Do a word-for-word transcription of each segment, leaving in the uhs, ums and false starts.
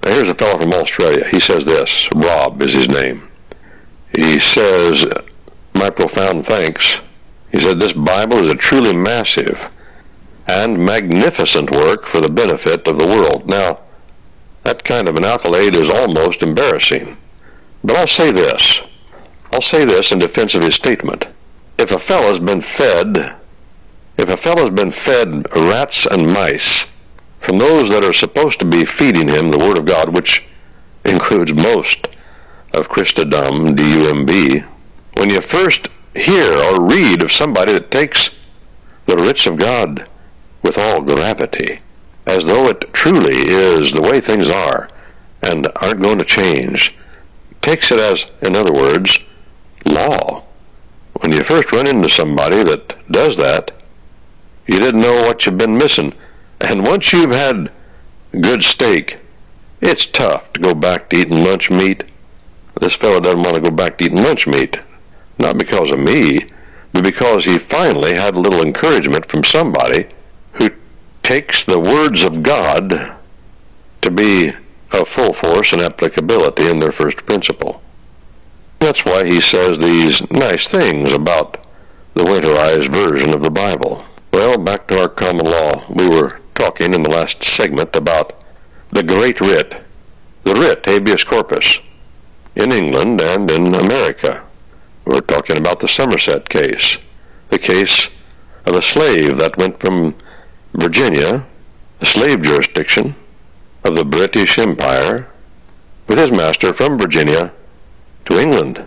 Now, here's a fellow from Australia. He says this. Rob is his name. He says, my profound thanks. He said, this Bible is a truly massive and magnificent work for the benefit of the world. Now, that kind of an accolade is almost embarrassing. But I'll say this. I'll say this in defense of his statement. If a fellow's been fed, if a fellow's been fed rats and mice from those that are supposed to be feeding him the Word of God, which includes most of Christendom, D U M B, when you first hear or read of somebody that takes the writs of God with all gravity, as though it truly is the way things are and aren't going to change, takes it as, in other words, law. When you first run into somebody that does that, you didn't know what you've been missing. And once you've had good steak, it's tough to go back to eating lunch meat. This fellow doesn't want to go back to eating lunch meat. Not because of me, but because he finally had a little encouragement from somebody who takes the words of God to be of full force and applicability in their first principle. That's why he says these nice things about the winterized version of the Bible. Well, back to our common law. We were talking in the last segment about the great writ, the writ, habeas corpus, in England and in America. We're talking about the Somerset case, the case of a slave that went from Virginia, a slave jurisdiction of the British Empire, with his master from Virginia to England.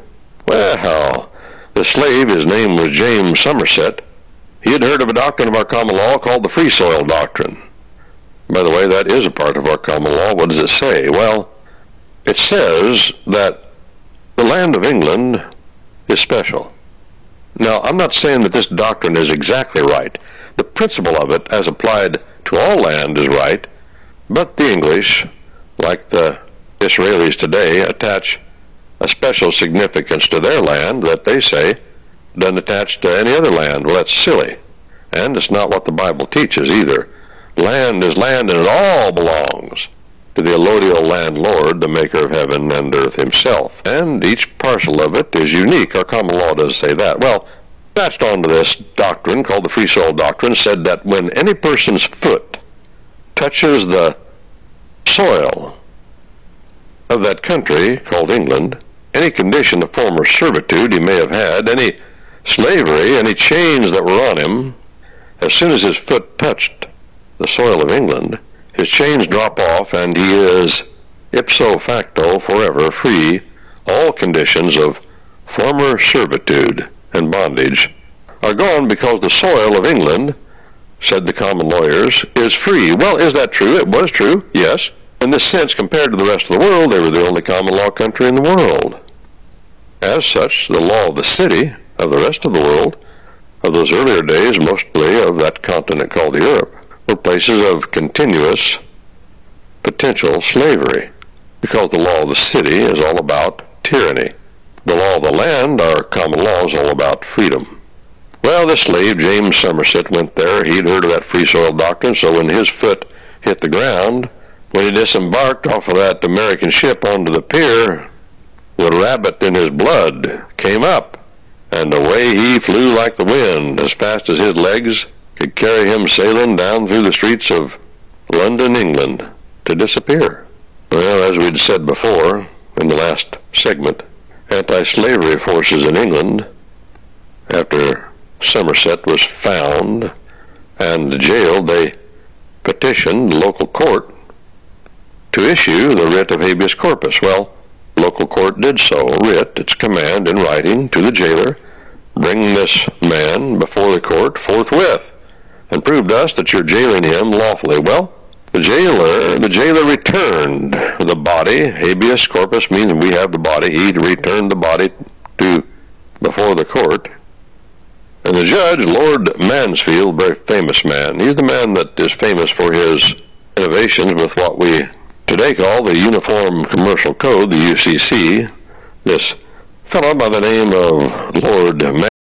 Well, the slave, his name was James Somerset. He had heard of a doctrine of our common law called the free soil doctrine. By the way, that is a part of our common law. What does it say? Well, it says that the land of England is special. Now, I'm not saying that this doctrine is exactly right. The principle of it, as applied to all land, is right, but the English, like the Israelis today, attach a special significance to their land that they say doesn't attach to any other land. Well, that's silly. And it's not what the Bible teaches either. Land is land, and it all belongs to the allodial landlord, the maker of heaven and earth himself. And each parcel of it is unique. Our common law does say that. Well, attached onto this doctrine, called the free soil doctrine, said that when any person's foot touches the soil of that country, called England, any condition of former servitude he may have had, any slavery, any chains that were on him, as soon as his foot touched the soil of England, his chains drop off and he is ipso facto forever free. All conditions of former servitude and bondage are gone because the soil of England, said the common lawyers, is free. Well, is that true? It was true, yes. In this sense, compared to the rest of the world, they were the only common law country in the world. As such, the law of the city of the rest of the world, of those earlier days, mostly of that continent called Europe, were places of continuous potential slavery, because the law of the city is all about tyranny. The law of the land, our common law, is all about freedom. Well, the slave, James Somerset, went there. He'd heard of that free soil doctrine, so when his foot hit the ground, when he disembarked off of that American ship onto the pier, the rabbit in his blood came up, and away he flew like the wind, as fast as his legs could carry him sailing down through the streets of London, England, to disappear. Well, as we'd said before in the last segment, anti-slavery forces in England, after Somerset was found and jailed, they petitioned the local court to issue the writ of habeas corpus. Well, the local court did so. Writ, its command in writing to the jailer, bring this man before the court forthwith, and prove to us that you're jailing him lawfully. Well, the jailer, the jailer returned the body. Habeas corpus means we have the body. He returned the body to before the court. And the judge, Lord Mansfield, very famous man. He's the man that is famous for his innovations with what we today call the Uniform Commercial Code, the U C C. This fellow by the name of Lord